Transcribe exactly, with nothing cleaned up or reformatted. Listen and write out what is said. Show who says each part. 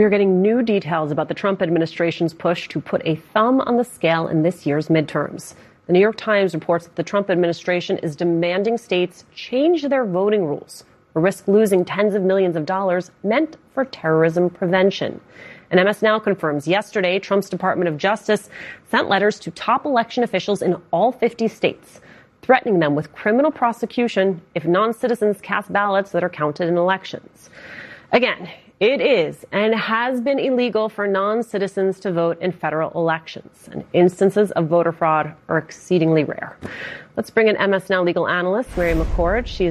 Speaker 1: We are getting new details about the Trump administration's push to put a thumb on the scale in this year's midterms. The New York Times reports that the Trump administration is demanding states change their voting rules or risk losing tens of millions of dollars meant for terrorism prevention. And M S Now confirms yesterday Trump's Department of Justice sent letters to top election officials in all fifty states, threatening them with criminal prosecution if non-citizens cast ballots that are counted in elections. Again, it is and has been illegal for non-citizens to vote in federal elections, and instances of voter fraud are exceedingly rare. Let's bring in M S Now legal analyst Mary McCord. She is